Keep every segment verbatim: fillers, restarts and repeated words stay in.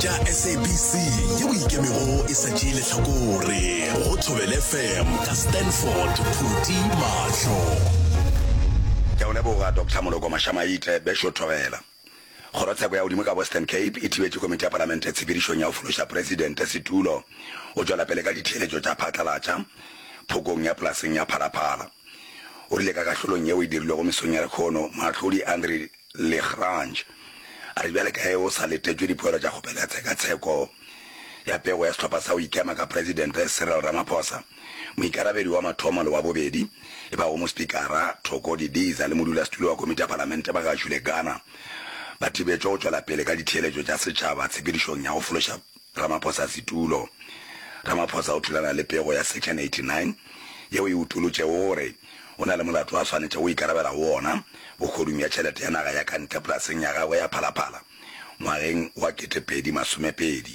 tja S A B C ye o ikemego e sa tšeile hlakore go Thobela F M ka Stanford Phuti Mahlo. Ke o leboga Doctor Moloko Mashamaite Besho Thobela. Kgorotsheko ya Odimo ka Western Cape e thibetse komiti ya parlamente e tshebedišong ya ho fološa president setulo o tswela pele ka ditheletšo tša phatlalatša phokong ya polaseng ya Phalaphala. O rile ka kahlolong yeo e dirilwego mesong ya Lekgono Moahlodi Andre Legrange a re bjale ka eo sa letetšwe dipoelo tša kgopelo ya tshekatsheko ya pego ya sehlopha sa ho ikema ka president Cyril Ramaphosa, moikarabedi wa mathomo le wa bobedi e ba go mospikara Thoko Didiza le modulasetulo wa komiti ya parlamente ba Gashule Ghana ba thibetšwe go tšwela pele ka ditheeletšo tša setšhaba tshepedišong ya go fološa Ramaphosa setulo. Ramaphosa o thulana le pego ya section eighty-nine yeo e utolotše gore o na le molato a swanetše go ikarabela wona bokgodung ya tšhelete ya naga ya kantle polaseng ya gagwe ya Phalaphala ngwageng wa ketepedi masomepedi.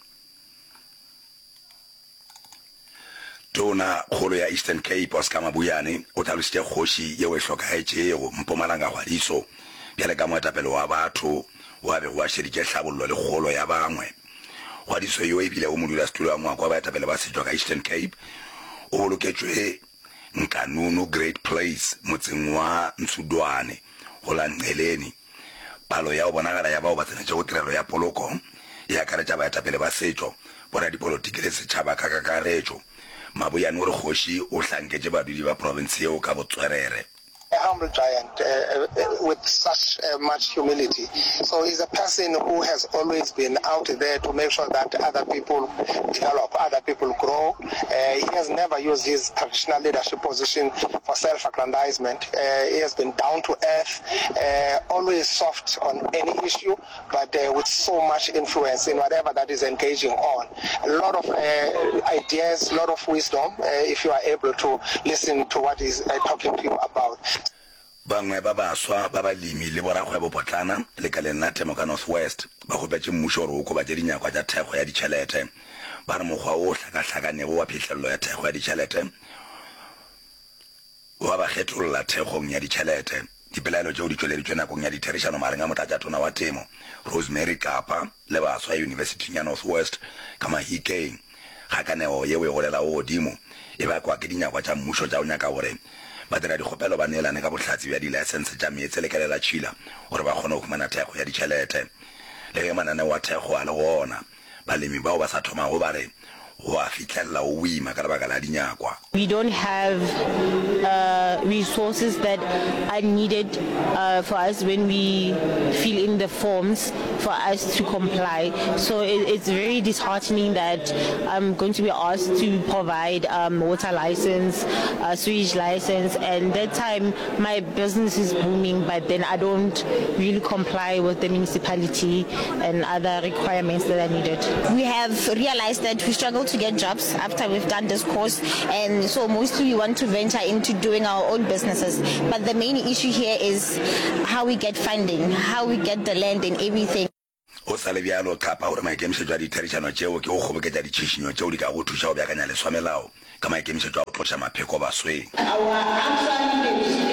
Tona kgolo ya Eastern Cape Oscar Mabuyane o tlhalositše kgoši yeo e hlokagetšego Mpumalanga Ngwadiso bjale ka moetapele wa batho wa be go a šeditše hlabollo le kgolo ya bangwe. Ngwadiso yo e bile o modulasetulo wa moako wa baetapele ba setšwa ka Eastern Cape o boloketšwe Nkanunu Great Place motseng wa Nsudwane go la Nceleni. Palo ya o bonagala ya bao ba tsenetše go tirelo ya poloko ya akaretša baetapele ba setšo bona dipolotiki le setšhaba ka kakaretšo. Mabuyane o re kgoši o hlanketše badudi ba province yeo ka botswerere. A humble giant uh, uh, with such uh, much humility. So he's a person who has always been out there to make sure that other people develop, other people grow. Uh, he has never used his traditional leadership position for self-aggrandizement. Uh, he has been down to earth, uh, always soft on any issue, but uh, with so much influence in whatever that is engaging on. A lot of uh, ideas, a lot of wisdom, uh, if you are able to listen to what he's uh, talking to you about. Bangwe ba baswa ba balemi le borakgwebo potlana le ka lena temo ka Northwest ba go betše mmušo gore o ko ba tše dinyakwa tša thekgo ya ditšhelete ba re mokgwa o hlakahlakanego wa phihlello ya thekgo ya ditšhelete wa ba kgetolola thekgong ya ditšhelete. Dipelaelo tšeo di tšweleditšwe nakong ya ditherišano mareng a motlatšatona wa temo Rosemary Kapa le baswa ya University ya Northwest ka Mahikeng. Kgakanego yeo e golela o godimo e bakwa ke dinyakwa tša mmušo tša o nyaka gore ba dira dikgopelo ba neelane ka bohlatsi bja di-license tša meetse le kelela tšhila gore ba kgone go fumana thekgo ya ditšhelete. Le ge mananeo wa thekgo a le gona balemi bao ba sa thomago ba re go a fitlhelela o ima ka lebaka la dinyakwa. We don't have uh, resources that are needed uh, for us when we fill in the forms for us to comply. So it, it's very disheartening that I'm going to be asked to provide um, water license, uh, sewage license, and that time my business is booming, but then I don't really comply with the municipality and other requirements that are needed. We have realized that we struggle to get jobs after we've done this course, and so mostly we want to venture into doing our own businesses, but the main issue here is how we get funding, how we get the land and everything. O sa le bjalo Kapa gore maikemišetšo a ditherišano tšeo ke go kgoboketša ditšhišinyo tšeo di ka go thuša go beakanya leswamelao ka maikemišetšo a go tloša mapheko basweng.